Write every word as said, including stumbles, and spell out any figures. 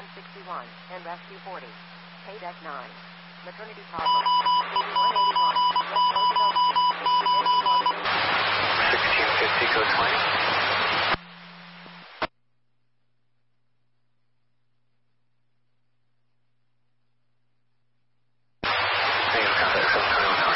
one sixty-one, and Rescue forty. K-Deck nine. Maternity problem. eighty-one eighty-one, West Roosevelt Street. sixteen fifty, code twenty.